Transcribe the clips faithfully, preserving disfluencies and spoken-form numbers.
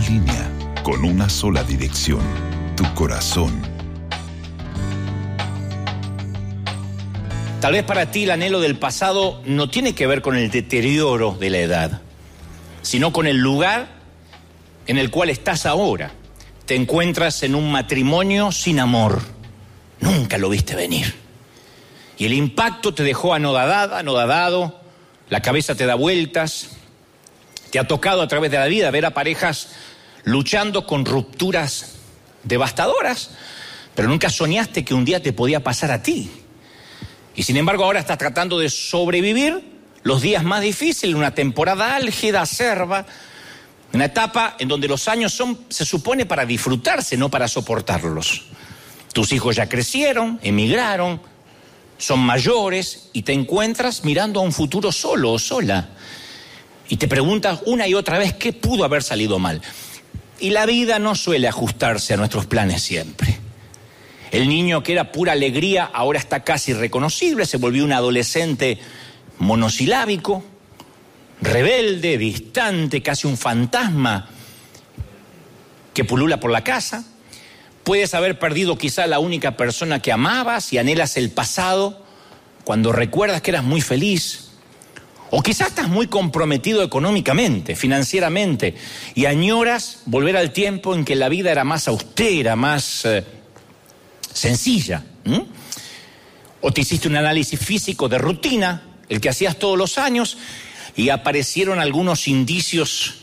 línea con una sola dirección, tu corazón. Tal vez para ti el anhelo del pasado no tiene que ver con el deterioro de la edad, sino con el lugar en el cual estás ahora. Te encuentras en un matrimonio sin amor. Nunca lo viste venir. Y el impacto te dejó anodadada, anodadado, la cabeza te da vueltas. Te ha tocado a través de la vida ver a parejas luchando con rupturas devastadoras, pero nunca soñaste que un día te podía pasar a ti. Y sin embargo ahora estás tratando de sobrevivir los días más difíciles, una temporada álgida, acerba, una etapa en donde los años son, se supone, para disfrutarse, no para soportarlos. Tus hijos ya crecieron, emigraron, son mayores y te encuentras mirando a un futuro solo o sola. Y te preguntas una y otra vez qué pudo haber salido mal. Y la vida no suele ajustarse a nuestros planes siempre. El niño que era pura alegría ahora está casi irreconocible, se volvió un adolescente monosilábico, rebelde, distante, casi un fantasma que pulula por la casa. Puedes haber perdido quizá la única persona que amabas y anhelas el pasado cuando recuerdas que eras muy feliz. O quizás estás muy comprometido económicamente, financieramente, y añoras volver al tiempo en que la vida era más austera, más eh, sencilla. ¿Mm? O te hiciste un análisis físico de rutina, el que hacías todos los años, y aparecieron algunos indicios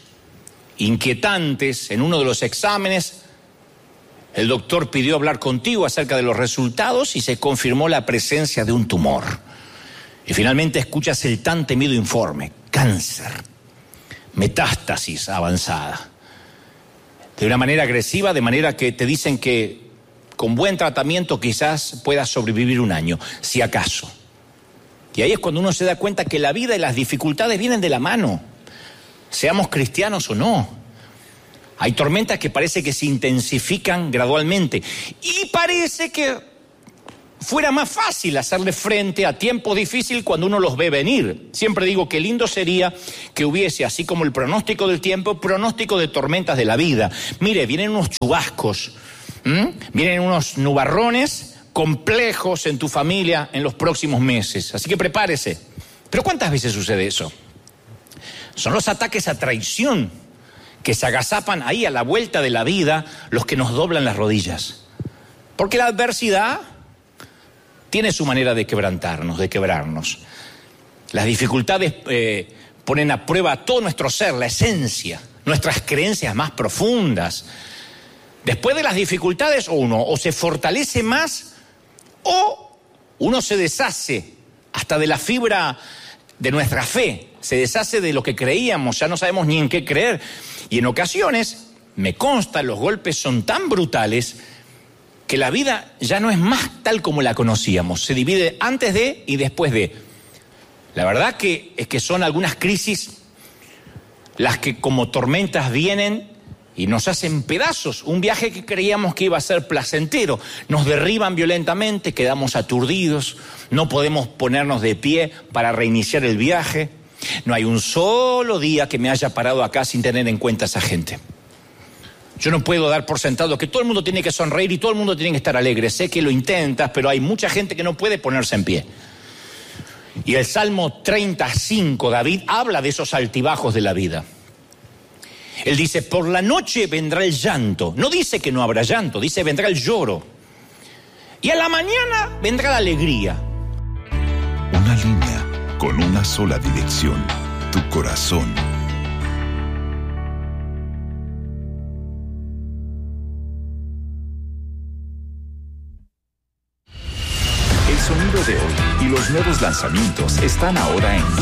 inquietantes en uno de los exámenes. El doctor pidió hablar contigo acerca de los resultados y se confirmó la presencia de un tumor. Y finalmente escuchas el tan temido informe: cáncer, metástasis avanzada. De una manera agresiva, de manera que te dicen que con buen tratamiento quizás puedas sobrevivir un año, si acaso. Y ahí es cuando uno se da cuenta que la vida y las dificultades vienen de la mano, seamos cristianos o no. Hay tormentas que parece que se intensifican gradualmente y parece que fuera más fácil hacerle frente a tiempos difíciles cuando uno los ve venir. Siempre digo que lindo sería que hubiese, así como el pronóstico del tiempo, pronóstico de tormentas de la vida. Mire, vienen unos chubascos, ¿m? Vienen unos nubarrones complejos en tu familia en los próximos meses. Así que prepárese. ¿Pero cuántas veces sucede eso? Son los ataques a traición que se agazapan ahí a la vuelta de la vida, los que nos doblan las rodillas. Porque la adversidad tiene su manera de quebrantarnos, de quebrarnos. Las dificultades eh, ponen a prueba todo nuestro ser, la esencia, nuestras creencias más profundas. Después de las dificultades, uno o se fortalece más o uno se deshace hasta de la fibra de nuestra fe, se deshace de lo que creíamos, ya no sabemos ni en qué creer. Y en ocasiones, me consta, los golpes son tan brutales que la vida ya no es más tal como la conocíamos. Se divide antes de y después de. La verdad que es que son algunas crisis las que como tormentas vienen y nos hacen pedazos. Un viaje que creíamos que iba a ser placentero, nos derriban violentamente, quedamos aturdidos, no podemos ponernos de pie para reiniciar el viaje. No hay un solo día que me haya parado acá sin tener en cuenta a esa gente. Yo no puedo dar por sentado que todo el mundo tiene que sonreír y todo el mundo tiene que estar alegre. Sé que lo intentas, pero hay mucha gente que no puede ponerse en pie. Y el Salmo treinta y cinco, David habla de esos altibajos de la vida. Él dice, por la noche vendrá el llanto. No dice que no habrá llanto, dice vendrá el lloro. Y a la mañana vendrá la alegría. Una línea con una sola dirección, tu corazón. El sonido de hoy y los nuevos lanzamientos están ahora en